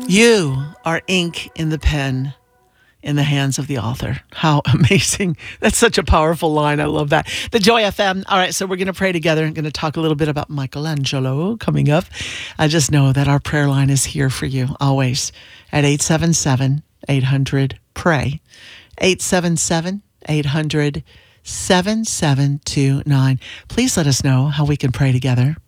You are ink in the pen in the hands of the author. How amazing. That's such a powerful line. I love that. The Joy FM. All right, so we're going to pray together. I'm going to talk a little bit about Michelangelo coming up. I just know that our prayer line is here for you always at 877-800-PRAY. 877-800-7729. Please let us know how we can pray together.